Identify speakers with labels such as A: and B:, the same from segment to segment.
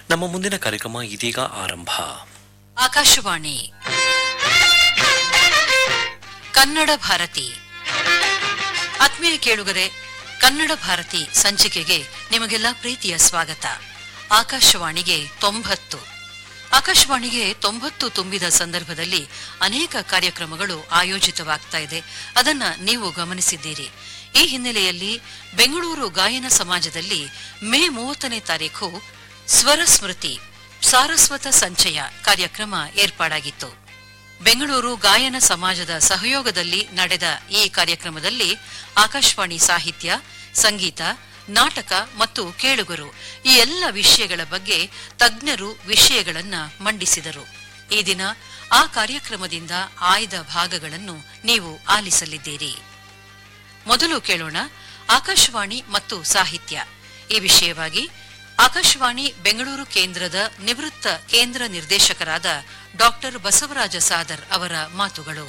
A: ನಮ್ಮ ಮುಂದಿನ ಕಾರ್ಯಕ್ರಮ ಇದೀಗ ಆರಂಭ.
B: ಆಕಾಶವಾಣಿ ಕನ್ನಡ ಭಾರತಿ. ಆತ್ಮೀಯ ಕೇಳುಗರೆ, ಕನ್ನಡ ಭಾರತಿ ಸಂಚಿಕೆಗೆ ನಿಮಗೆಲ್ಲ ಪ್ರೀತಿಯ ಸ್ವಾಗತ. ಆಕಾಶವಾಣಿಗೆ 90. ಆಕಾಶವಾಣಿಗೆ 90 ತುಂಬಿದ ಸಂದರ್ಭದಲ್ಲಿ ಅನೇಕ ಕಾರ್ಯಕ್ರಮಗಳು ಆಯೋಜಿತವಾಗ್ತಾ ಇದೆ. ಅದನ್ನ ನೀವು ಗಮನಿಸಿದ್ದೀರಿ. ಈ ಹಿನ್ನೆಲೆಯಲ್ಲಿ ಬೆಂಗಳೂರು ಗಾಯನ ಸಮಾಜದಲ್ಲಿ ಮೇ 30ನೇ ತಾರೀಖು ಸ್ವರ ಸ್ಮೃತಿ ಸಾರಸ್ವತ ಸಂಚಯ ಕಾರ್ಯಕ್ರಮ ಏರ್ಪಾಡಾಗಿತ್ತು. ಬೆಂಗಳೂರು ಗಾಯನ ಸಮಾಜದ ಸಹಯೋಗದಲ್ಲಿ ನಡೆದ ಈ ಕಾರ್ಯಕ್ರಮದಲ್ಲಿ ಆಕಾಶವಾಣಿ ಸಾಹಿತ್ಯ, ಸಂಗೀತ, ನಾಟಕ ಮತ್ತು ಕೇಳುಗರು ಈ ಎಲ್ಲ ವಿಷಯಗಳ ಬಗ್ಗೆ ತಜ್ಞರು ವಿಷಯಗಳನ್ನ ಮಂಡಿಸಿದರು. ಈ ದಿನ ಆ ಕಾರ್ಯಕ್ರಮದಿಂದ ಆಯ್ದ ಭಾಗಗಳನ್ನು ನೀವು ಆಲಿಸಲಿದ್ದೀರಿ. ಮೊದಲು ಕೇಳೋಣ ಆಕಾಶವಾಣಿ ಮತ್ತು ಸಾಹಿತ್ಯ. ಈ ವಿಷಯವಾಗಿ ಆಕಾಶವಾಣಿ ಬೆಂಗಳೂರು ಕೇಂದ್ರದ ನಿವೃತ್ತ ಕೇಂದ್ರ ನಿರ್ದೇಶಕರಾದ ಡಾಕ್ಟರ್ ಬಸವರಾಜ ಸಾದರ್ ಅವರ ಮಾತುಗಳು.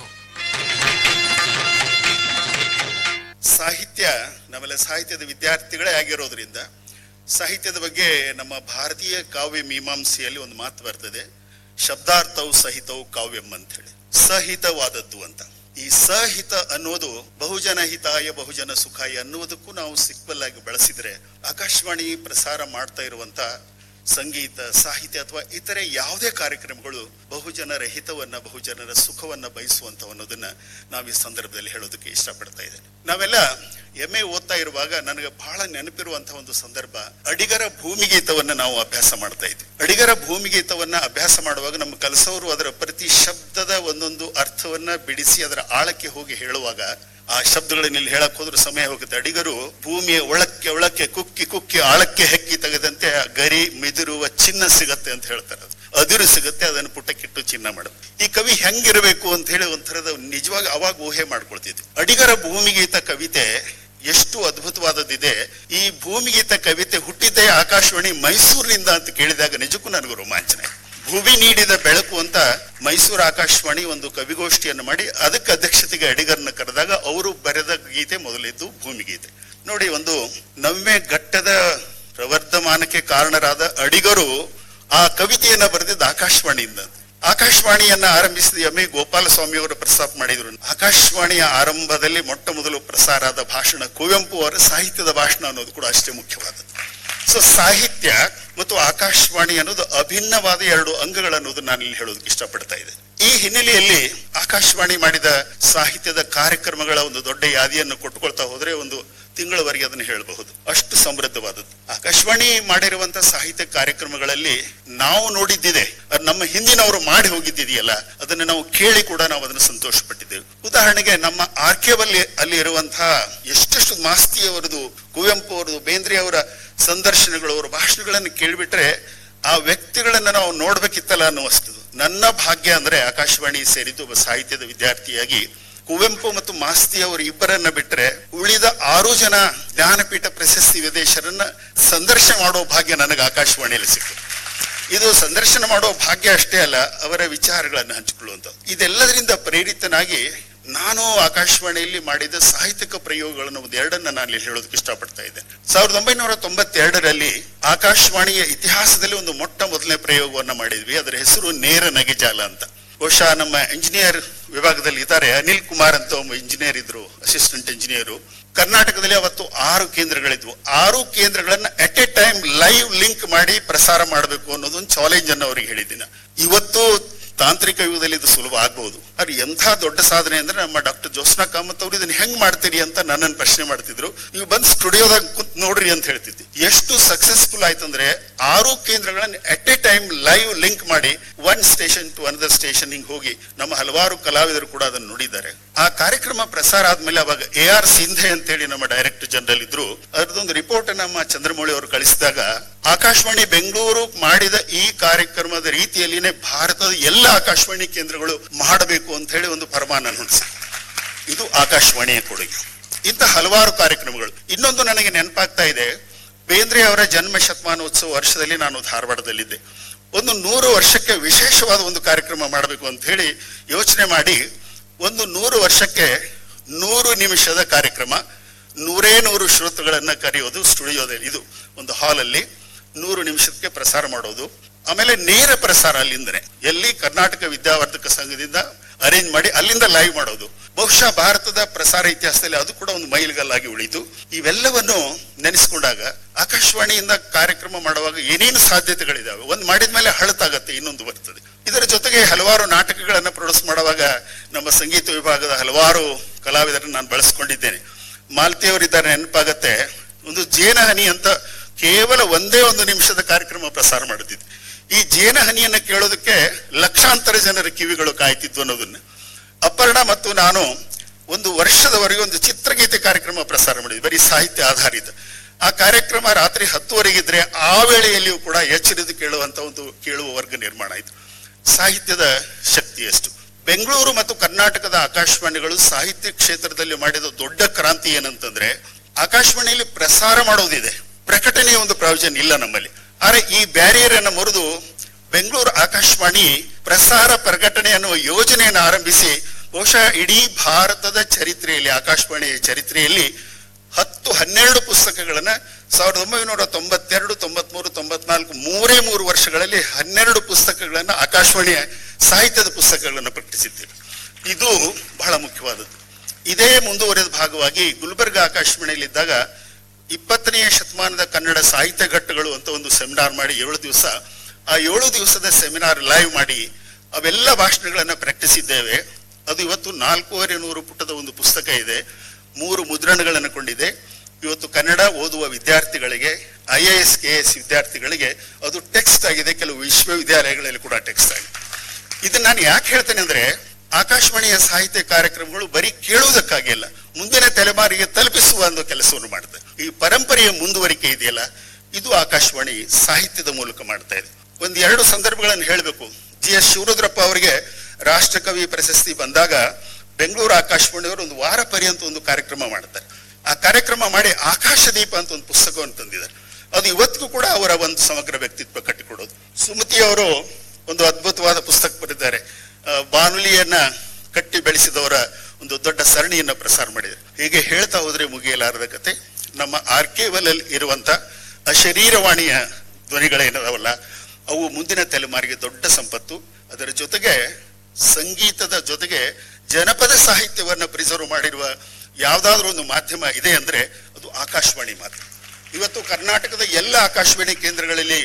C: ಸಾಹಿತ್ಯ ನಮ್ಮೆಲ್ಲ ಸಾಹಿತ್ಯದ ವಿದ್ಯಾರ್ಥಿಗಳೇ ಆಗಿರೋದ್ರಿಂದ ಸಾಹಿತ್ಯದ ಬಗ್ಗೆ ನಮ್ಮ ಭಾರತೀಯ ಕಾವ್ಯ ಮೀಮಾಂಸೆಯಲ್ಲಿ ಒಂದು ಮಾತು ಬರ್ತದೆ, ಶಬ್ದಾರ್ಥವು ಸಹಿತವು ಕಾವ್ಯಂ ಅಂತ ಹೇಳಿ, ಸಹಿತವಾದದ್ದು ಅಂತ. ಈ ಸಹಿತ ಅನ್ನೋದು ಬಹುಜನ ಹಿತಾಯ ಬಹುಜನ ಸುಖಾಯ ಅನ್ನುವುದಕ್ಕೂ ನಾವು ಸಿಕ್ವಲ್ ಆಗಿ ಬಳಸಿದ್ರೆ ಆಕಾಶವಾಣಿ ಪ್ರಸಾರ ಮಾಡ್ತಾ ಇರುವಂತ ಸಂಗೀತ, ಸಾಹಿತ್ಯ ಅಥವಾ ಇತರೆ ಯಾವುದೇ ಕಾರ್ಯಕ್ರಮಗಳು ಬಹುಜನರ ಹಿತವನ್ನ, ಬಹುಜನರ ಸುಖವನ್ನ ಬಯಸುವಂತ ಅನ್ನೋದನ್ನ ನಾವು ಈ ಸಂದರ್ಭದಲ್ಲಿ ಹೇಳೋದಕ್ಕೆ ಇಷ್ಟಪಡ್ತಾ ಇದ್ದೇನೆ. ನಾವೆಲ್ಲ MA ಓದ್ತಾ ಇರುವಾಗ ನನಗೆ ಬಹಳ ನೆನಪಿರುವಂತಹ ಒಂದು ಸಂದರ್ಭ, ಅಡಿಗರ ಭೂಮಿಗೀತವನ್ನ ನಾವು ಅಭ್ಯಾಸ ಮಾಡ್ತಾ ಇದ್ವಿ. ಅಡಿಗರ ಭೂಮಿಗೀತವನ್ನ ಅಭ್ಯಾಸ ಮಾಡುವಾಗ ನಮ್ಮ ಕಲಿಸೋರು ಅದರ ಪ್ರತಿ ಶಬ್ದದ ಒಂದೊಂದು ಅರ್ಥವನ್ನ ಬಿಡಿಸಿ ಅದರ ಆಳಕ್ಕೆ ಹೋಗಿ ಹೇಳುವಾಗ ಆ ಶಬ್ದಗಳನ್ನ ಇಲ್ಲಿ ಹೇಳಕ್ ಹೋದ್ರೆ ಸಮಯ ಹೋಗುತ್ತೆ. ಅಡಿಗರು ಭೂಮಿಯ ಒಳಕ್ಕೆ ಕುಕ್ಕಿ ಕುಕ್ಕಿ ಆಳಕ್ಕೆ ಹೆಕ್ಕಿ ತೆಗೆದಂತೆ ಗರಿ ಮಿದಿರುವ ಚಿನ್ನ ಸಿಗತ್ತೆ ಅಂತ ಹೇಳ್ತಾರೆ. ಅದಿರು ಸಿಗುತ್ತೆ, ಅದನ್ನು ಪುಟಕ್ಕಿಟ್ಟು ಚಿನ್ನ ಮಾಡೋದು. ಈ ಕವಿ ಹೆಂಗಿರಬೇಕು ಅಂತ ಹೇಳಿ ಒಂಥರದ ನಿಜವಾಗಿ ಅವಾಗ ಊಹೆ ಮಾಡ್ಕೊಳ್ತಿದ್ವಿ. ಅಡಿಗರ ಭೂಮಿಗೀತ ಕವಿತೆ ಎಷ್ಟು ಅದ್ಭುತವಾದದ್ದಿದೆ. ಈ ಭೂಮಿಗೀತ ಕವಿತೆ ಹುಟ್ಟಿದ್ದೇ ಆಕಾಶವಾಣಿ ಮೈಸೂರಿನಿಂದ ಅಂತ ಕೇಳಿದಾಗ ನಿಜಕ್ಕೂ ನನಗೂ ರೋಮಾಂಚನ. ಭೂಮಿ ನೀಡಿದ ಬೆಳಕು ಅಂತ ಮೈಸೂರು ಆಕಾಶವಾಣಿ ಒಂದು ಕವಿಗೋಷ್ಠಿಯನ್ನು ಮಾಡಿ ಅದಕ್ಕೆ ಅಧ್ಯಕ್ಷತೆಗೆ ಅಡಿಗರನ್ನ ಕರೆದಾಗ ಅವರು ಬರೆದ ಗೀತೆ ಮೊದಲಿದ್ದು ಭೂಮಿಗೀತೆ. ನೋಡಿ, ಒಂದು ನವ್ಯ ಘಟ್ಟದ ಪ್ರವರ್ಧಮಾನಕ್ಕೆ ಕಾರಣರಾದ ಅಡಿಗರು ಆ ಕವಿತೆಯನ್ನ ಬರೆದಿದ್ದ ಆಕಾಶವಾಣಿಯಿಂದ. ಆಕಾಶವಾಣಿಯನ್ನ ಆರಂಭಿಸಿದ MA ಗೋಪಾಲಸ್ವಾಮಿ ಅವರು ಪ್ರಸ್ತಾಪ ಮಾಡಿದ್ರು. ಆಕಾಶವಾಣಿಯ ಆರಂಭದಲ್ಲಿ ಮೊಟ್ಟ ಮೊದಲು ಪ್ರಸಾರ ಆದ ಭಾಷಣ ಕುವೆಂಪು ಅವರ ಸಾಹಿತ್ಯದ ಭಾಷಣ ಅನ್ನೋದು ಕೂಡ ಅಷ್ಟೇ ಮುಖ್ಯವಾದದ್ದು. ಸೊ ಸಾಹಿತ್ಯ ಮತ್ತು ಆಕಾಶವಾಣಿ ಅನ್ನೋದು ಅಭಿನ್ನವಾದ ಎರಡು ಅಂಗಗಳು ಅನ್ನೋದು ನಾನು ಇಲ್ಲಿ ಹೇಳೋದಕ್ಕೆ ಇಷ್ಟಪಡ್ತಾ ಇದ್ದೆ. ಈ ಹಿನ್ನೆಲೆಯಲ್ಲಿ ಆಕಾಶವಾಣಿ ಮಾಡಿದ ಸಾಹಿತ್ಯದ ಕಾರ್ಯಕ್ರಮಗಳ ಒಂದು ದೊಡ್ಡ ಯಾದಿಯನ್ನು ಕೊಟ್ಟುಕೊಳ್ತಾ ಹೋದ್ರೆ ಒಂದು ತಿಂಗಳವರೆಗೆ ಅದನ್ನು ಹೇಳಬಹುದು, ಅಷ್ಟು ಸಮೃದ್ಧವಾದದ್ದು. ಆಕಾಶವಾಣಿ ಮಾಡಿರುವಂತ ಸಾಹಿತ್ಯ ಕಾರ್ಯಕ್ರಮಗಳಲ್ಲಿ ನಾವು ನೋಡಿದ್ದಿದೆ, ಅದು ನಮ್ಮ ಹಿಂದಿನವರು ಮಾಡಿ ಹೋಗಿದ್ದಿದೆಯಲ್ಲ, ಅದನ್ನು ನಾವು ಕೇಳಿ ಕೂಡ ನಾವು ಅದನ್ನು ಸಂತೋಷ ಪಟ್ಟಿದ್ದೇವೆ. ಉದಾಹರಣೆಗೆ ನಮ್ಮ ಆರ್ಕೇವಲ್ಲಿ ಅಲ್ಲಿ ಇರುವಂತಹ ಎಷ್ಟೆಷ್ಟು ಮಾಸ್ತಿಯವರದು, ಕುವೆಂಪು ಅವರದು, ಬೇಂದ್ರೆ ಅವರ ಸಂದರ್ಶನಗಳು, ಅವರ ಭಾಷಣಗಳನ್ನು ಕೇಳಿಬಿಟ್ರೆ ಆ ವ್ಯಕ್ತಿಗಳನ್ನ ನಾವು ನೋಡ್ಬೇಕಿತ್ತಲ್ಲ ಅನ್ನುವಷ್ಟು. ನನ್ನ ಭಾಗ್ಯ ಅಂದ್ರೆ ಆಕಾಶವಾಣಿ ಸೇರಿದ್ದು ಒಬ್ಬ ಸಾಹಿತ್ಯದ ವಿದ್ಯಾರ್ಥಿಯಾಗಿ ಕುವೆಂಪು ಮತ್ತು ಮಾಸ್ತಿ ಅವರು ಇಬ್ಬರನ್ನ ಬಿಟ್ರೆ ಉಳಿದ 6 ಜನ ಜ್ಞಾನಪೀಠ ಪ್ರಶಸ್ತಿ ವಿದೇಶರನ್ನ ಸಂದರ್ಶನ ಮಾಡೋ ಭಾಗ್ಯ ನನಗೆ ಆಕಾಶವಾಣಿಯಲ್ಲಿ ಸಿಕ್ತು. ಇದು ಸಂದರ್ಶನ ಮಾಡೋ ಭಾಗ್ಯ ಅಷ್ಟೇ ಅಲ್ಲ, ಅವರ ವಿಚಾರಗಳನ್ನು ಹಂಚಿಕೊಳ್ಳುವಂತ. ಇದೆಲ್ಲದರಿಂದ ಪ್ರೇರಿತನಾಗಿ ನಾನು ಆಕಾಶವಾಣಿಯಲ್ಲಿ ಮಾಡಿದ ಸಾಹಿತ್ಯಿಕ ಪ್ರಯೋಗಗಳನ್ನು ಒಂದೆರಡನ್ನ ನಾನು ಇಲ್ಲಿ ಹೇಳೋದಕ್ಕೆ ಇಷ್ಟಪಡ್ತಾ ಇದ್ದೇನೆ. 1992ರಲ್ಲಿ ಆಕಾಶವಾಣಿಯ ಇತಿಹಾಸದಲ್ಲಿ ಒಂದು ಮೊಟ್ಟ ಮೊದಲನೇ ಪ್ರಯೋಗವನ್ನ ಮಾಡಿದ್ವಿ. ಅದರ ಹೆಸರು ನೇರ ನಗೆಜಾಲ ಅಂತ. ಬಹುಶಃ ನಮ್ಮ ಇಂಜಿನಿಯರ್ ವಿಭಾಗದಲ್ಲಿ ಇದ್ದಾರೆ, ಅನಿಲ್ ಕುಮಾರ್ ಅಂತ ಒಬ್ಬ ಇಂಜಿನಿಯರ್ ಇದ್ರು, ಅಸಿಸ್ಟೆಂಟ್ ಇಂಜಿನಿಯರು. ಕರ್ನಾಟಕದಲ್ಲಿ ಅವತ್ತು 6 ಕೇಂದ್ರಗಳಿದ್ವು. 6 ಕೇಂದ್ರಗಳನ್ನ at A time live link ಮಾಡಿ ಪ್ರಸಾರ ಮಾಡಬೇಕು ಅನ್ನೋದೊಂದು ಚಾಲೆಂಜ್ ಅನ್ನು ಅವ್ರಿಗೆ ಹೇಳಿದ್ದೀನಿ. ಇವತ್ತು ತಾಂತ್ರಿಕ ಯುಗದಲ್ಲಿ ಇದು ಸುಲಭ ಆಗ್ಬಹುದು, ಅದು ಎಂಥ ದೊಡ್ಡ ಸಾಧನೆ ಅಂದ್ರೆ ನಮ್ಮ ಡಾಕ್ಟರ್ ಜೋಸ್ನಾ ಕಾಮತ್ ಅವರು ಇದನ್ನ ಹೆಂಗ್ ಮಾಡ್ತೀರಿ ಅಂತ ನನ್ನನ್ನು ಪ್ರಶ್ನೆ ಮಾಡ್ತಿದ್ರು. ನೀವು ಬಂದು ಸ್ಟುಡಿಯೋದಾಗ ಕುಂತ್ ನೋಡ್ರಿ ಅಂತ ಹೇಳ್ತಿದ್ವಿ. ಎಷ್ಟು ಸಕ್ಸಸ್ಫುಲ್ ಆಯ್ತಂದ್ರೆ 6 ಕೇಂದ್ರಗಳನ್ನ at A time live link ಮಾಡಿ one station to another station ಹಿಂಗ್ ಹೋಗಿ ನಮ್ಮ ಹಲವಾರು ಕಲಾವಿದರು ಕೂಡ ಅದನ್ನು ನೋಡಿದ್ದಾರೆ. ಆ ಕಾರ್ಯಕ್ರಮ ಪ್ರಸಾರ ಆದ್ಮೇಲೆ ಅವಾಗ AR ಸಿಂಧೆ ಅಂತೇಳಿ ನಮ್ಮ ಡೈರೆಕ್ಟರ್ ಜನರಲ್ ಇದ್ರು. ಅದರದೊಂದು ರಿಪೋರ್ಟ್ ನಮ್ಮ ಚಂದ್ರಮೌಳಿ ಅವರು ಕಳಿಸಿದಾಗ ಆಕಾಶವಾಣಿ ಬೆಂಗಳೂರು ಮಾಡಿದ ಈ ಕಾರ್ಯಕ್ರಮದ ರೀತಿಯಲ್ಲಿನೇ ಭಾರತದ ಎಲ್ಲ ಆಕಾಶವಾಣಿ ಕೇಂದ್ರಗಳು ಮಾಡಬೇಕು ಅಂತ ಹೇಳಿ ಒಂದು ಫರ್ಮಾನ ಹೊರಡಿಸಿ. ಇದು ಆಕಾಶವಾಣಿಯ ಕೊಡುಗೆ. ಇಂಥ ಹಲವಾರು ಕಾರ್ಯಕ್ರಮಗಳು. ಇನ್ನೊಂದು ನನಗೆ ನೆನಪಾಗ್ತಾ ಇದೆ, ಬೇಂದ್ರೆ ಅವರ ಜನ್ಮ ಶತಮಾನೋತ್ಸವ ವರ್ಷದಲ್ಲಿ ನಾನು ಧಾರವಾಡದಲ್ಲಿದ್ದೆ. ಒಂದು 100 ವರ್ಷಕ್ಕೆ ವಿಶೇಷವಾದ ಒಂದು ಕಾರ್ಯಕ್ರಮ ಮಾಡಬೇಕು ಅಂತ ಹೇಳಿ ಯೋಚನೆ ಮಾಡಿ ಒಂದು 100 ವರ್ಷಕ್ಕೆ 100 ನಿಮಿಷದ ಕಾರ್ಯಕ್ರಮ, 100 ಶ್ರೋತೃಗಳನ್ನ ಕರೆಯೋದು ಸ್ಟುಡಿಯೋದಲ್ಲಿ, ಇದು ಒಂದು ಹಾಲಲ್ಲಿ 100 ನಿಮಿಷಕ್ಕೆ ಪ್ರಸಾರ ಮಾಡೋದು. ಆಮೇಲೆ ನೇರ ಪ್ರಸಾರ ಅಲ್ಲಿಂದನೇ, ಎಲ್ಲಿ ಕರ್ನಾಟಕ ವಿದ್ಯಾವರ್ಧಕ ಸಂಘದಿಂದ ಅರೇಂಜ್ ಮಾಡಿ ಅಲ್ಲಿಂದ ಲೈವ್ ಮಾಡೋದು. ಬಹುಶಃ ಭಾರತದ ಪ್ರಸಾರ ಇತಿಹಾಸದಲ್ಲಿ ಅದು ಕೂಡ ಒಂದು ಮೈಲಿಗಲ್ಲಾಗಿ ಉಳಿತು. ಇವೆಲ್ಲವನ್ನು ನೆನೆಸ್ಕೊಂಡಾಗ ಆಕಾಶವಾಣಿಯಿಂದ ಕಾರ್ಯಕ್ರಮ ಮಾಡುವಾಗ ಏನೇನು ಸಾಧ್ಯತೆಗಳಿದಾವೆ, ಒಂದು ಮಾಡಿದ್ಮೇಲೆ ಹಳತಾಗತ್ತೆ, ಇನ್ನೊಂದು ಬರ್ತದೆ. ಇದರ ಜೊತೆಗೆ ಹಲವಾರು ನಾಟಕಗಳನ್ನ ಪ್ರೊಡ್ಯೂಸ್ ಮಾಡುವಾಗ ನಮ್ಮ ಸಂಗೀತ ವಿಭಾಗದ ಹಲವಾರು ಕಲಾವಿದರನ್ನು ನಾನು ಬಳಸ್ಕೊಂಡಿದ್ದೇನೆ. ಮಾಲ್ತಿಯವರಿದ್ದಾರೆ, ನೆನಪಾಗತ್ತೆ. ಒಂದು ಜೇನಹನಿ ಅಂತ ಕೇವಲ 1 ನಿಮಿಷದ ಕಾರ್ಯಕ್ರಮ ಪ್ರಸಾರ ಮಾಡುತ್ತಿದ್ದೆ. ಈ ಜೇನಹನಿಯನ್ನ ಕೇಳೋದಕ್ಕೆ ಲಕ್ಷಾಂತರ ಜನರ ಕಿವಿಗಳು ಕಾಯ್ತಿದ್ವು ಅನ್ನೋದನ್ನ. ಅಪರ್ಣ ಮತ್ತು ನಾನು 1 ವರ್ಷದವರೆಗೆ ಒಂದು ಚಿತ್ರಗೀತೆ ಕಾರ್ಯಕ್ರಮ ಪ್ರಸಾರ ಮಾಡಿದ್ವಿ, ಬರೀ ಸಾಹಿತ್ಯ ಆಧಾರಿತ. ಆ ಕಾರ್ಯಕ್ರಮ ರಾತ್ರಿ 10ವರೆಗಿದ್ರೆ ಆ ವೇಳೆಯಲ್ಲಿಯೂ ಕೂಡ ಎಚ್ಚರಿದು ಕೇಳುವಂತ ಒಂದು ಕೇಳುವ ವರ್ಗ ನಿರ್ಮಾಣ ಆಯಿತು. ಸಾಹಿತ್ಯದ ಶಕ್ತಿ ಎಷ್ಟು. ಬೆಂಗಳೂರು ಮತ್ತು ಕರ್ನಾಟಕದ ಆಕಾಶವಾಣಿಗಳು ಸಾಹಿತ್ಯ ಕ್ಷೇತ್ರದಲ್ಲಿ ಮಾಡಿದ ದೊಡ್ಡ ಕ್ರಾಂತಿ ಏನಂತಂದ್ರೆ, ಆಕಾಶವಾಣಿಯಲ್ಲಿ ಪ್ರಸಾರ ಮಾಡೋದಿದೆ, ಪ್ರಕಟಣೆಯ ಒಂದು ಪ್ರಾವಿಷನ್ ಇಲ್ಲ ನಮ್ಮಲ್ಲಿ. ಆದ್ರೆ ಈ ಬ್ಯಾರಿಯರ್ ಅನ್ನು ಮುರಿದು ಬೆಂಗಳೂರು ಆಕಾಶವಾಣಿ ಪ್ರಸಾರ ಪ್ರಕಟಣೆ ಅನ್ನುವ ಯೋಜನೆಯನ್ನು ಆರಂಭಿಸಿ ಬಹುಶಃ ಇಡೀ ಭಾರತದ ಚರಿತ್ರೆಯಲ್ಲಿ, ಆಕಾಶವಾಣಿಯ ಚರಿತ್ರೆಯಲ್ಲಿ 10-12 ಪುಸ್ತಕಗಳನ್ನ 1992, 93, 94 3 ವರ್ಷಗಳಲ್ಲಿ 12 ಪುಸ್ತಕಗಳನ್ನ ಆಕಾಶವಾಣಿಯ ಸಾಹಿತ್ಯದ ಪುಸ್ತಕಗಳನ್ನು ಪ್ರಕಟಿಸಿದ್ದೇವೆ. ಇದು ಬಹಳ ಮುಖ್ಯವಾದದ್ದು. ಇದೇ ಮುಂದುವರೆದ ಭಾಗವಾಗಿ ಗುಲ್ಬರ್ಗ ಆಕಾಶವಾಣಿಯಲ್ಲಿದ್ದಾಗ 20ನೇ ಶತಮಾನದ ಕನ್ನಡ ಸಾಹಿತ್ಯ ಘಟ್ಟಗಳು ಅಂತ ಒಂದು ಸೆಮಿನಾರ್ ಮಾಡಿ 7 ದಿವಸ, ಆ 7 ದಿವಸದ ಸೆಮಿನಾರ್ ಲೈವ್ ಮಾಡಿ ಅವೆಲ್ಲ ಭಾಷಣಗಳನ್ನ ಪ್ರಕಟಿಸಿದ್ದೇವೆ. ಅದು ಇವತ್ತು 450 ಪುಟದ ಒಂದು ಪುಸ್ತಕ ಇದೆ, 3 ಮುದ್ರಣಗಳನ್ನು ಕೊಂಡಿದೆ. ಇವತ್ತು ಕನ್ನಡ ಓದುವ ವಿದ್ಯಾರ್ಥಿಗಳಿಗೆ, IAS KS ವಿದ್ಯಾರ್ಥಿಗಳಿಗೆ ಅದು ಟೆಕ್ಸ್ಟ್ ಆಗಿದೆ. ಕೆಲವು ವಿಶ್ವವಿದ್ಯಾಲಯಗಳಲ್ಲಿ ಕೂಡ ಟೆಕ್ಸ್ಟ್ ಆಗಿದೆ. ಇದನ್ನ ನಾನು ಯಾಕೆ ಹೇಳ್ತೇನೆ ಅಂದ್ರೆ, ಆಕಾಶವಾಣಿಯ ಸಾಹಿತ್ಯ ಕಾರ್ಯಕ್ರಮಗಳು ಬರೀ ಕೇಳುವುದಕ್ಕಾಗಿ ಅಲ್ಲ, ಮುಂದಿನ ತಲೆಮಾರಿಗೆ ತಲುಪಿಸುವ ಒಂದು ಕೆಲಸವನ್ನು ಮಾಡುತ್ತೆ. ಈ ಪರಂಪರೆಯ ಮುಂದುವರಿಕೆ ಇದೆಯಲ್ಲ, ಇದು ಆಕಾಶವಾಣಿ ಸಾಹಿತ್ಯದ ಮೂಲಕ ಮಾಡ್ತಾ ಇದೆ. 1-2 ಸಂದರ್ಭಗಳನ್ನು ಹೇಳಬೇಕು. GS ಶಿವರುದ್ರಪ್ಪ ಅವರಿಗೆ ರಾಷ್ಟ್ರಕವಿ ಪ್ರಶಸ್ತಿ ಬಂದಾಗ ಬೆಂಗಳೂರು ಆಕಾಶವಾಣಿಯವರು 1 ವಾರ ಪರ್ಯಂತ ಒಂದು ಕಾರ್ಯಕ್ರಮ ಮಾಡ್ತಾರೆ. ಆ ಕಾರ್ಯಕ್ರಮ ಮಾಡಿ ಆಕಾಶದೀಪ ಅಂತ ಒಂದು ಪುಸ್ತಕವನ್ನು ತಂದಿದ್ದಾರೆ. ಅದು ಇವತ್ತಿಗೂ ಕೂಡ ಅವರ ಒಂದು ಸಮಗ್ರ ವ್ಯಕ್ತಿತ್ವ ಕಟ್ಟಿಕೊಡೋದು. ಸುಮತಿ ಅವರು ಒಂದು ಅದ್ಭುತವಾದ ಪುಸ್ತಕ ಬರೆದಿದ್ದಾರೆ, ಬಾನುಲಿಯನ್ನ ಕಟ್ಟಿ ಬೆಳೆಸಿದವರ ಒಂದು ದೊಡ್ಡ ಸರಣಿಯನ್ನ ಪ್ರಸಾರ ಮಾಡಿದ್ದಾರೆ. ಹೀಗೆ ಹೇಳ್ತಾ ಹೋದ್ರೆ ಮುಗಿಯಲಾರದ ಕತೆ. ನಮ್ಮ ಆರ್ಕೈವಲ್ ಅಲ್ಲಿ ಇರುವಂತ ಅಶರೀರವಾಣಿಯ ಧ್ವನಿಗಳೇನದಾವಲ್ಲ, ಅವು ಮುಂದಿನ ತಲೆಮಾರಿಗೆ ದೊಡ್ಡ ಸಂಪತ್ತು. ಅದರ ಜೊತೆಗೆ ಸಂಗೀತದ ಜೊತೆಗೆ ಜನಪದ ಸಾಹಿತ್ಯವನ್ನ ಪ್ರಿಸರ್ವ್ ಮಾಡಿರುವ ಯಾವ್ದಾದ್ರೂ ಒಂದು ಮಾಧ್ಯಮ ಇದೆ ಅಂದ್ರೆ ಅದು ಆಕಾಶವಾಣಿ ಮಾತ್ರ. ಇವತ್ತು ಕರ್ನಾಟಕದ ಎಲ್ಲ ಆಕಾಶವಾಣಿ ಕೇಂದ್ರಗಳಲ್ಲಿ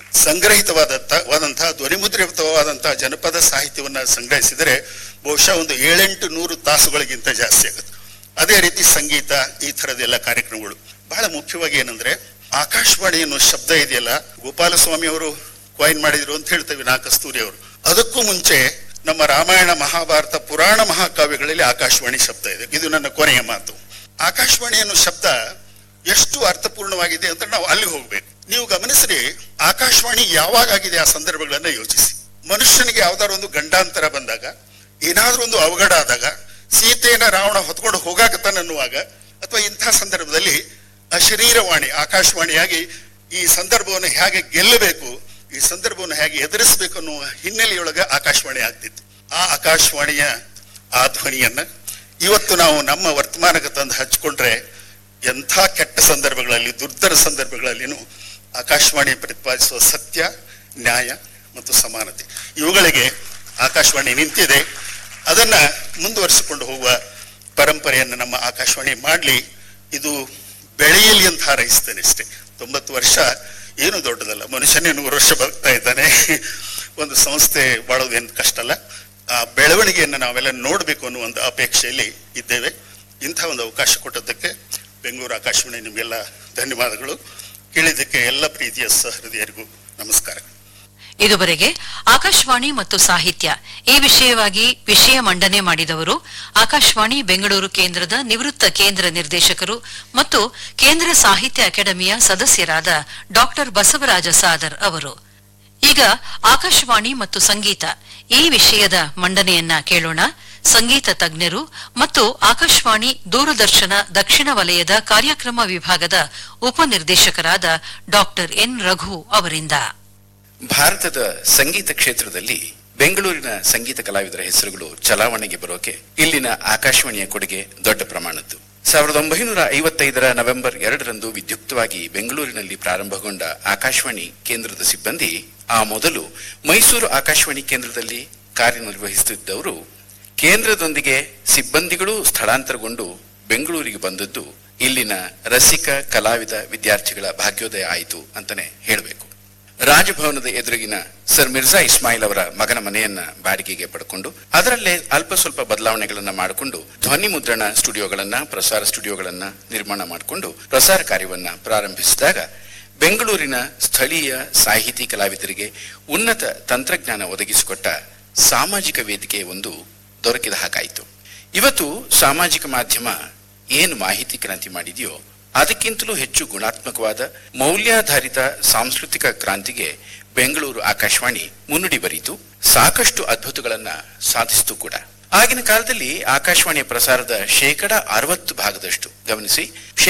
C: ಸಂಗ್ರಹಿತವಾದಂತಹ ಧ್ವನಿಮುದ್ರಿತವಾದಂತಹ ಜನಪದ ಸಾಹಿತ್ಯವನ್ನ ಸಂಗ್ರಹಿಸಿದರೆ ಬಹುಶಃ ಒಂದು 700-800 ತಾಸುಗಳಿಗಿಂತ ಜಾಸ್ತಿ ಆಗುತ್ತೆ. ಅದೇ ರೀತಿ ಸಂಗೀತ, ಈ ತರದೆಲ್ಲ ಕಾರ್ಯಕ್ರಮಗಳು. ಬಹಳ ಮುಖ್ಯವಾಗಿ ಏನಂದ್ರೆ, ಆಕಾಶವಾಣಿ ಅನ್ನೋ ಶಬ್ದ ಇದೆಯಲ್ಲ, ಗೋಪಾಲಸ್ವಾಮಿ ಅವರು ಕಾಯಿನ್ ಮಾಡಿದ್ರು ಅಂತ ಹೇಳ್ತೇವೆ, ನಾ ಕಸ್ತೂರಿ ಅವರು. ಅದಕ್ಕೂ ಮುಂಚೆ ನಮ್ಮ ರಾಮಾಯಣ, ಮಹಾಭಾರತ, ಪುರಾಣ ಮಹಾಕಾವ್ಯಗಳಲ್ಲಿ ಆಕಾಶವಾಣಿ ಶಬ್ದ ಇದೆ. ಇದು ನನ್ನ ಕೊನೆಯ ಮಾತು. ಆಕಾಶವಾಣಿ ಅನ್ನೋ ಶಬ್ದ ಎಷ್ಟು ಅರ್ಥಪೂರ್ಣವಾಗಿದೆ ಅಂತ ನಾವು ಅಲ್ಲಿ ಹೋಗ್ಬೇಕು. ನೀವು ಗಮನಿಸ್ರಿ, ಆಕಾಶವಾಣಿ ಯಾವಾಗ ಆಗಿದೆ ಆ ಸಂದರ್ಭಗಳನ್ನ ಯೋಚಿಸಿ. ಮನುಷ್ಯನಿಗೆ ಯಾವ್ದಾದ್ರು ಒಂದು ಗಂಡಾಂತರ ಬಂದಾಗ, ಏನಾದ್ರೂ ಒಂದು ಅವಘಡ ಆದಾಗ, ಸೀತೆಯನ್ನ ರಾವಣ ಹೊತ್ಕೊಂಡು ಹೋಗಾಕತ್ತಾನನ್ನುವಾಗ, ಅಥವಾ ಇಂಥ ಸಂದರ್ಭದಲ್ಲಿ ಅಶರೀರವಾಣಿ ಆಕಾಶವಾಣಿಯಾಗಿ ಈ ಸಂದರ್ಭವನ್ನು ಹೇಗೆ ಗೆಲ್ಲಬೇಕು, ಈ ಸಂದರ್ಭವನ್ನು ಹೇಗೆ ಎದುರಿಸಬೇಕು ಅನ್ನುವ ಹಿನ್ನೆಲೆಯೊಳಗೆ ಆಕಾಶವಾಣಿ ಆಗ್ತಿತ್ತು. ಆ ಆಕಾಶವಾಣಿಯ ಆ ಧ್ವನಿಯನ್ನ ಇವತ್ತು ನಾವು ನಮ್ಮ ವರ್ತಮಾನಕ್ಕೆ ತಂದು ಹಚ್ಕೊಂಡ್ರೆ ಎಂಥ ಕೆಟ್ಟ ಸಂದರ್ಭಗಳಲ್ಲಿ, ದುರ್ಧರ ಸಂದರ್ಭಗಳಲ್ಲಿನೂ ಆಕಾಶವಾಣಿ ಪ್ರತಿಪಾದಿಸುವ ಸತ್ಯ, ನ್ಯಾಯ ಮತ್ತು ಸಮಾನತೆ, ಇವುಗಳಿಗೆ ಆಕಾಶವಾಣಿ ನಿಂತಿದೆ. ಅದನ್ನ ಮುಂದುವರಿಸಿಕೊಂಡು ಹೋಗುವ ಪರಂಪರೆಯನ್ನು ನಮ್ಮ ಆಕಾಶವಾಣಿ ಮಾಡಲಿ. ಇದು ಬೆಳೆಯಲಿ ಅಂತ ಹಾರೈಸ್ತೇನೆ ಅಷ್ಟೇ. 90 ವರ್ಷ ಏನು ದೊಡ್ಡದಲ್ಲ, ಮನುಷ್ಯನೇ 100 ವರ್ಷ ಬದುಕ್ತಾ ಇದ್ದಾನೆ. ಒಂದು ಸಂಸ್ಥೆ ಬಾಳೋದೇನು ಕಷ್ಟ ಅಲ್ಲ. ಆ ಬೆಳವಣಿಗೆಯನ್ನು ನಾವೆಲ್ಲ ನೋಡ್ಬೇಕು ಅನ್ನೋ ಒಂದು ಅಪೇಕ್ಷೆಯಲ್ಲಿ ಇದ್ದೇವೆ. ಇಂಥ ಒಂದು ಅವಕಾಶ ಕೊಟ್ಟದ್ದಕ್ಕೆ ಬೆಂಗಳೂರು ಆಕಾಶವಾಣಿ ನಿಮಗೆಲ್ಲ ಧನ್ಯವಾದಗಳು. ಕೇಳಿದ್ದಕ್ಕೆ ಎಲ್ಲ ಪ್ರೀತಿಯ ಸಹೃದಯರಿಗೂ ನಮಸ್ಕಾರ.
B: ಇದುವರೆಗೆ ಆಕಾಶವಾಣಿ ಮತ್ತು ಸಾಹಿತ್ಯ ಈ ವಿಷಯವಾಗಿ ವಿಷಯ ಮಂಡನೆ ಮಾಡಿದವರು ಆಕಾಶವಾಣಿ ಬೆಂಗಳೂರು ಕೇಂದ್ರದ ನಿವೃತ್ತ ಕೇಂದ್ರ ನಿರ್ದೇಶಕರು ಮತ್ತು ಕೇಂದ್ರ ಸಾಹಿತ್ಯ ಅಕಾಡೆಮಿಯ ಸದಸ್ಯರಾದ ಡಾ ಬಸವರಾಜ ಸಾದರ್ ಅವರು. ಈಗ ಆಕಾಶವಾಣಿ ಮತ್ತು ಸಂಗೀತ ಈ ವಿಷಯದ ಮಂಡನೆಯನ್ನ ಕೇಳೋಣ. ಸಂಗೀತ ತಜ್ಞರು ಮತ್ತು ಆಕಾಶವಾಣಿ ದೂರದರ್ಶನ ದಕ್ಷಿಣ ವಲಯದ ಕಾರ್ಯಕ್ರಮ ವಿಭಾಗದ ಉಪನಿರ್ದೇಶಕರಾದ ಡಾ ಎನ್ ರಘು ಅವರಿಂದ.
D: ಭಾರತದ ಸಂಗೀತ ಕ್ಷೇತ್ರದಲ್ಲಿ ಬೆಂಗಳೂರಿನ ಸಂಗೀತ ಕಲಾವಿದರ ಹೆಸರುಗಳು ಚಲಾವಣೆಗೆ ಬರೋಕೆ ಇಲ್ಲಿನ ಆಕಾಶವಾಣಿಯ ಕೊಡುಗೆ ದೊಡ್ಡ ಪ್ರಮಾಣದ್ದು. 1955 ನವೆಂಬರ್ 2ರಂದು ವಿದ್ಯುಕ್ತವಾಗಿ ಬೆಂಗಳೂರಿನಲ್ಲಿ ಪ್ರಾರಂಭಗೊಂಡ ಆಕಾಶವಾಣಿ ಕೇಂದ್ರದ ಸಿಬ್ಬಂದಿ ಆ ಮೊದಲು ಮೈಸೂರು ಆಕಾಶವಾಣಿ ಕೇಂದ್ರದಲ್ಲಿ ಕಾರ್ಯನಿರ್ವಹಿಸುತ್ತಿದ್ದವರು ಕೇಂದ್ರದೊಂದಿಗೆ ಸಿಬ್ಬಂದಿಗಳು ಸ್ಥಳಾಂತರಗೊಂಡು ಬೆಂಗಳೂರಿಗೆ ಬಂದದ್ದು ಇಲ್ಲಿನ ರಸಿಕ ಕಲಾವಿದ ವಿದ್ಯಾರ್ಥಿಗಳ ಭಾಗ್ಯೋದಯ ಆಯಿತು ಅಂತಾನೆ ಹೇಳಬೇಕು. ರಾಜಭವನದ ಎದುರಿಗಿನ ಸರ್ ಮಿರ್ಜಾ ಇಸ್ಮಾಯಿಲ್ ಅವರ ಮಗನ ಮನೆಯನ್ನ ಬಾಡಿಗೆಗೆ ಪಡ್ಕೊಂಡು ಅದರಲ್ಲೇ ಅಲ್ಪ ಸ್ವಲ್ಪ ಬದಲಾವಣೆಗಳನ್ನ ಮಾಡಿಕೊಂಡು ಧ್ವನಿ ಮುದ್ರಣ ಸ್ಟುಡಿಯೋಗಳನ್ನ, ಪ್ರಸಾರ ಸ್ಟುಡಿಯೋಗಳನ್ನ ನಿರ್ಮಾಣ ಮಾಡಿಕೊಂಡು ಪ್ರಸಾರ ಕಾರ್ಯವನ್ನ ಪ್ರಾರಂಭಿಸಿದಾಗ ಬೆಂಗಳೂರಿನ ಸ್ಥಳೀಯ ಸಾಹಿತಿ ಕಲಾವಿದರಿಗೆ ಉನ್ನತ ತಂತ್ರಜ್ಞಾನ ಒದಗಿಸಿಕೊಟ್ಟ ಸಾಮಾಜಿಕ ವೇದಿಕೆ ಒಂದು ದೊರಕಿದ ಹಾಗಾಯಿತು. ಇವತ್ತು ಸಾಮಾಜಿಕ ಮಾಧ್ಯಮ ಏನು ಮಾಹಿತಿ ಕ್ರಾಂತಿ ಮಾಡಿದೆಯೋ ಅದಕ್ಕಿಂತಲೂ ಹೆಚ್ಚು ಗುಣಾತ್ಮಕವಾದ ಮೌಲ್ಯಾಧಾರಿತ ಸಾಂಸ್ಕೃತಿಕ ಕ್ರಾಂತಿಗೆ ಬೆಂಗಳೂರು ಆಕಾಶವಾಣಿ ಮುನ್ನುಡಿ ಬರೀತು, ಸಾಕಷ್ಟು ಅದ್ಭುತಗಳನ್ನ ಸಾಧಿಸಿತು ಕೂಡ. ಆಗಿನ ಕಾಲದಲ್ಲಿ ಆಕಾಶವಾಣಿಯ ಪ್ರಸಾರದ 60% ಗಮನಿಸಿ,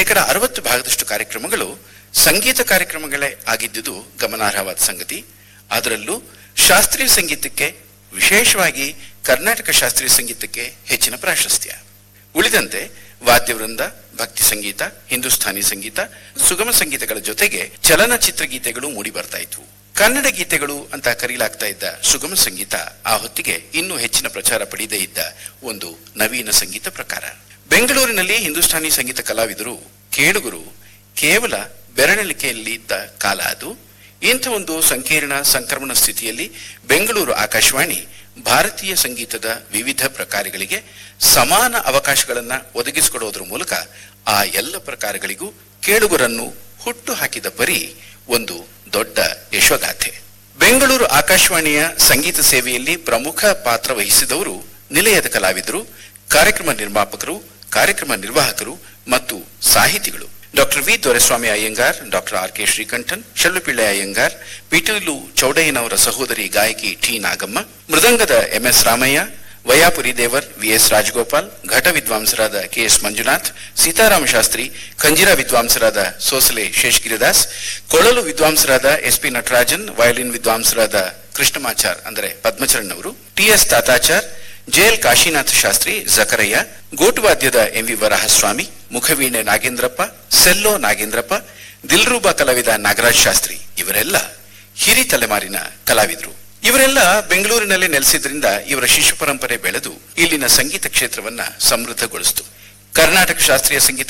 D: 60% ಕಾರ್ಯಕ್ರಮಗಳು ಸಂಗೀತ ಕಾರ್ಯಕ್ರಮಗಳೇ ಆಗಿದ್ದುದು ಗಮನಾರ್ಹವಾದ ಸಂಗತಿ. ಅದರಲ್ಲೂ ಶಾಸ್ತ್ರೀಯ ಸಂಗೀತಕ್ಕೆ, ವಿಶೇಷವಾಗಿ ಕರ್ನಾಟಕ ಶಾಸ್ತ್ರೀಯ ಸಂಗೀತಕ್ಕೆ ಹೆಚ್ಚಿನ ಪ್ರಾಶಸ್ತ್ಯ. ಉಳಿದಂತೆ ವಾದ್ಯವೃಂದ, ಭಕ್ತಿ ಸಂಗೀತ, ಹಿಂದೂಸ್ಥಾನಿ ಸಂಗೀತ, ಸುಗಮ ಸಂಗೀತಗಳ ಜೊತೆಗೆ ಚಲನಚಿತ್ರ ಗೀತೆಗಳು ಮೂಡಿ ಬರ್ತಾ ಇದ್ವು. ಕನ್ನಡ ಗೀತೆಗಳು ಅಂತ ಕರೆಯಲಾಗ್ತಾ ಇದ್ದ ಸುಗಮ ಸಂಗೀತ ಆ ಹೊತ್ತಿಗೆ ಇನ್ನೂ ಹೆಚ್ಚಿನ ಪ್ರಚಾರ ಪಡೆಯದೇ ಇದ್ದ ಒಂದು ನವೀನ ಸಂಗೀತ ಪ್ರಕಾರ. ಬೆಂಗಳೂರಿನಲ್ಲಿ ಹಿಂದೂಸ್ಥಾನಿ ಸಂಗೀತ ಕಲಾವಿದರು, ಕೇಳುಗರು ಕೇವಲ ಬೆರಳೆಣಿಕೆಯಲ್ಲಿ ಇದ್ದ ಕಾಲ ಅದು. ಇಂಥ ಒಂದು ಸಂಕೀರ್ಣ ಸಂಕ್ರಮಣ ಸ್ಥಿತಿಯಲ್ಲಿ ಬೆಂಗಳೂರು ಆಕಾಶವಾಣಿ ಭಾರತೀಯ ಸಂಗೀತದ ವಿವಿಧ ಪ್ರಕಾರಗಳಿಗೆ ಸಮಾನ ಅವಕಾಶಗಳನ್ನ ಒದಗಿಸಿಕೊಡೋದ್ರ ಮೂಲಕ ಆ ಎಲ್ಲ ಪ್ರಕಾರಗಳಿಗೂ ಕೇಳುಗರನ್ನು ಹುಟ್ಟು ಹಾಕಿದ ಪರಿ ಒಂದು ದೊಡ್ಡ ಯಶೋಗಾಥೆ. ಬೆಂಗಳೂರು ಆಕಾಶವಾಣಿಯ ಸಂಗೀತ ಸೇವೆಯಲ್ಲಿ ಪ್ರಮುಖ ಪಾತ್ರ ವಹಿಸಿದವರು ನಿಲಯದ ಕಲಾವಿದರು, ಕಾರ್ಯಕ್ರಮ ನಿರ್ಮಾಪಕರು, ಕಾರ್ಯಕ್ರಮ ನಿರ್ವಾಹಕರು ಮತ್ತು ಸಾಹಿತಿಗಳು. Doctor V Doreswamy Iyengar, doctor R K Srikantan, ಶೆಲ್ಲುಪಿಳ್ಳೆ Iyengar, ಪಿಟೀಲು ಚೌಡಯ್ಯನವರ ಸಹೋದರಿ ಗಾಯಕಿ ಟಿ ನಾಗಮ್ಮ, ಮೃದಂಗದ MS ರಾಮಯ್ಯ, ವಯಾಪುರಿ ದೇವರ್, VS ರಾಜಗೋಪಾಲ್, ಘಟ ವಿದ್ವಾಂಸರಾದ KS ಮಂಜುನಾಥ್, ಸೀತಾರಾಮ ಶಾಸ್ತ್ರಿ, ಖಂಜಿರಾ ವಿದ್ವಾಂಸರಾದ ಸೋಸಲೆ ಶೇಷಗಿರಿದಾಸ್, ಕೊಳಲು ವಿದ್ವಾಂಸರಾದ SP ನಟರಾಜನ್, ವಯಲಿನ್ ವಿದ್ವಾಂಸರಾದ ಕೃಷ್ಣಮಾಚಾರ್ ಅಂದರೆ ಪದ್ಮಚರಣ್ ಅವರು, TS Tatachar, JL Kashinatha Shastri, ಜಕರಯ್ಯ, ಗೋಟುವಾದ್ಯದ MV Varahaswamy, ಮುಖವೀಣೆ Nagendrappa, cello Nagendrappa, ದಿಲ್ರೂಬಾ ಕಲಾವಿದ ನಾಗರಾಜ್ ಶಾಸ್ತ್ರಿ ಇವರೆಲ್ಲ ಹಿರಿ ತಲೆಮಾರಿನ ಕಲಾವಿದರು. ಇವರೆಲ್ಲ ಬೆಂಗಳೂರಿನಲ್ಲಿ ನೆಲೆಸಿದ್ರಿಂದ ಇವರ ಶಿಷ್ಯ ಪರಂಪರೆ ಬೆಳೆದು ಇಲ್ಲಿನ ಸಂಗೀತ ಕ್ಷೇತ್ರವನ್ನ ಸಮೃದ್ಧಗೊಳಿಸಿತು. ಕರ್ನಾಟಕ ಶಾಸ್ತ್ರೀಯ ಸಂಗೀತ